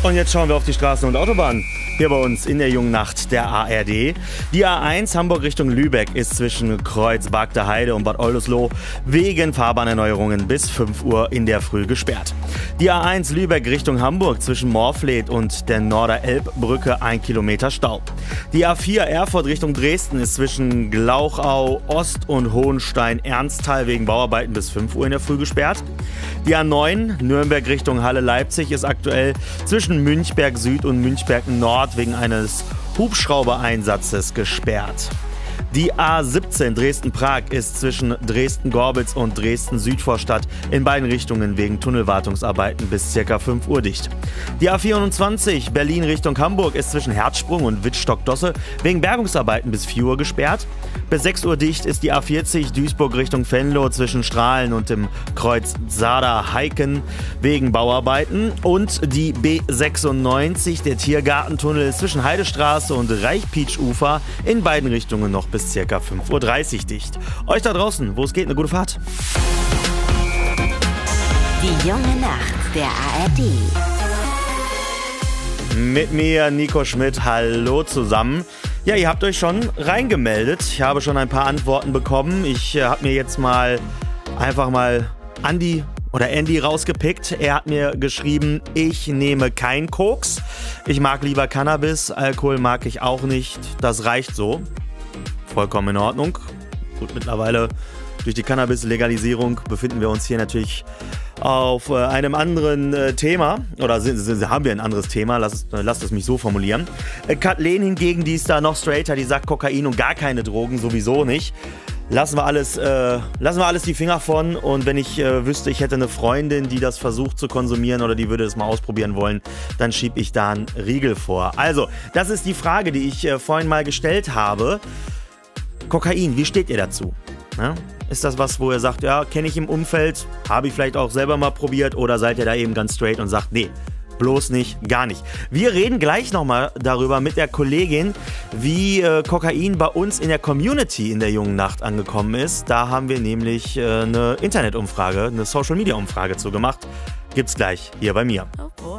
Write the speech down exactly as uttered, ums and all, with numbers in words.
Und jetzt schauen wir auf die Straßen und Autobahnen. Hier bei uns in der jungen Nacht der A R D. Die A eins Hamburg Richtung Lübeck ist zwischen Kreuz Bagda Heide und Bad Oldesloe wegen Fahrbahnerneuerungen bis fünf Uhr in der Früh gesperrt. Die A eins Lübeck Richtung Hamburg zwischen Morfleet und der Norderelbbrücke ein Kilometer Stau. Die A vier Erfurt Richtung Dresden ist zwischen Glauchau Ost und Hohenstein-Ernsthal wegen Bauarbeiten bis fünf Uhr in der Früh gesperrt. Die A neun Nürnberg Richtung Halle-Leipzig ist aktuell zwischen Münchberg Süd und Münchberg Nord wegen eines Hubschraubereinsatzes gesperrt. Die A siebzehn Dresden-Prag ist zwischen Dresden-Gorbitz und Dresden-Südvorstadt in beiden Richtungen wegen Tunnelwartungsarbeiten bis ca. fünf Uhr dicht. Die A vierundzwanzig Berlin Richtung Hamburg ist zwischen Herzsprung und Wittstock-Dosse wegen Bergungsarbeiten bis vier Uhr gesperrt. Bis sechs Uhr dicht ist die A vierzig Duisburg Richtung Venlo zwischen Strahlen und dem Kreuz Sader-Heiken wegen Bauarbeiten. Und die B sechsundneunzig, der Tiergartentunnel, ist zwischen Heidestraße und Reichpietsch-Ufer in beiden Richtungen noch bis ca. fünf Uhr dreißig dicht. Euch da draußen, wo es geht, eine gute Fahrt. Die junge Nacht der A R D. Mit mir, Nico Schmidt. Hallo zusammen. Ja, ihr habt euch schon reingemeldet. Ich habe schon ein paar Antworten bekommen. Ich äh, habe mir jetzt mal einfach mal Andi oder Andy rausgepickt. Er hat mir geschrieben, ich nehme kein Koks. Ich mag lieber Cannabis. Alkohol mag ich auch nicht. Das reicht so. Vollkommen in Ordnung. Gut, mittlerweile durch die Cannabis-Legalisierung befinden wir uns hier natürlich auf äh, einem anderen äh, Thema. Oder sind, sind, haben wir ein anderes Thema, lasst lass es mich so formulieren. Äh, Kathleen hingegen, die ist da noch straighter, die sagt Kokain und gar keine Drogen, sowieso nicht. Lassen wir alles, äh, lassen wir alles die Finger von. Und wenn ich äh, wüsste, ich hätte eine Freundin, die das versucht zu konsumieren oder die würde das mal ausprobieren wollen, dann schiebe ich da einen Riegel vor. Also, das ist die Frage, die ich äh, vorhin mal gestellt habe. Kokain, wie steht ihr dazu? Ja? Ist das was, wo ihr sagt, ja, kenne ich im Umfeld, habe ich vielleicht auch selber mal probiert, oder seid ihr da eben ganz straight und sagt, nee, bloß nicht, gar nicht. Wir reden gleich nochmal darüber mit der Kollegin, wie äh, Kokain bei uns in der Community in der jungen Nacht angekommen ist. Da haben wir nämlich äh, eine Internetumfrage, eine Social-Media-Umfrage zu gemacht. Gibt's gleich hier bei mir. Oh boy.